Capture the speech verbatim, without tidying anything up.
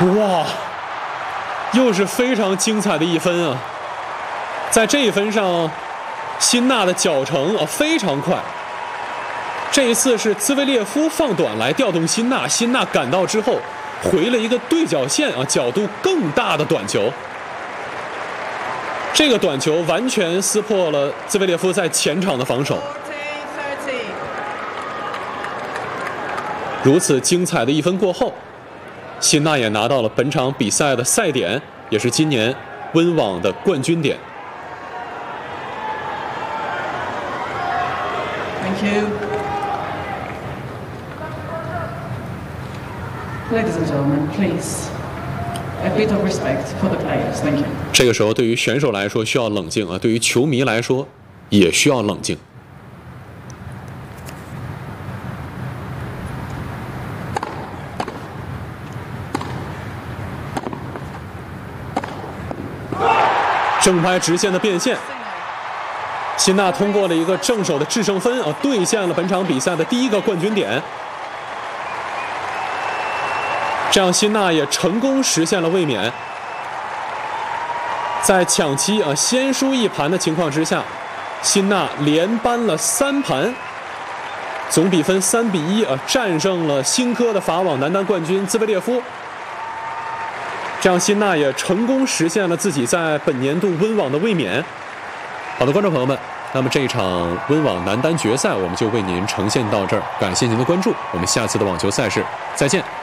哇，又是非常精彩的一分啊！在这一分上，辛纳的脚程啊非常快。这一次是兹维列夫放短来调动辛纳，辛纳赶到之后回了一个对角线啊，角度更大的短球。这个短球完全撕破了兹维列夫在前场的防守。如此精彩的一分过后，辛纳也拿到了本场比赛的赛点，也是今年温网的冠军点。 Thank you. Ladies and gentlemen, please, a bit of respect for the players. Thank you. 这个时候，对于选手来说需要冷静啊，对于球迷来说也需要冷静。正拍直线的变线，辛纳通过了一个正手的制胜分啊，兑现了本场比赛的第一个冠军点。这样，辛纳也成功实现了卫冕。在抢七啊先输一盘的情况之下，辛纳连扳了三盘，总比分三比一啊战胜了新科的法网男单冠军兹维列夫。这样，辛纳也成功实现了自己在本年度温网的卫冕。好的，观众朋友们，那么这一场温网男单决赛我们就为您呈现到这儿，感谢您的关注，我们下次的网球赛事再见。